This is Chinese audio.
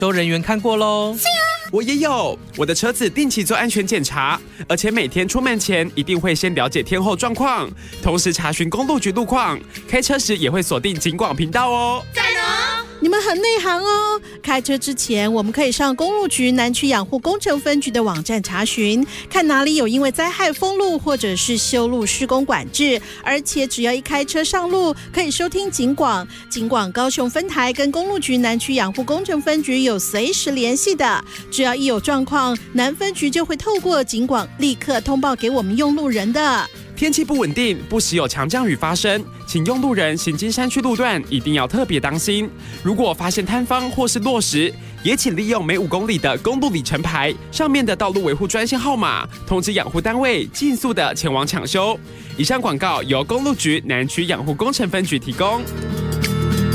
都人员看过咯。 我也有，我的车子定期做安全检查，而且每天出门前一定会先了解天候状况，同时查询公路局路况，开车时也会锁定警广频道哦。 赞哦！ 你们很内行哦。开车之前，我们可以上公路局南区养护工程分局的网站查询，看哪里有因为灾害封路或者是修路施工管制，而且只要一开车上路，可以收听警广高雄分台跟公路局南区养护工程分局有随时联系的，只要一有状况，南分局就会透过警广立刻通报给我们用路人的。 天气不稳定，不时有强降雨发生，请用路人行经山区路段一定要特别当心。如果发现塌方或是落石，也请利用每5公里的公路里程牌上面的道路维护专线号码，通知养护单位尽速的前往抢修。以上广告由公路局南区养护工程分局提供。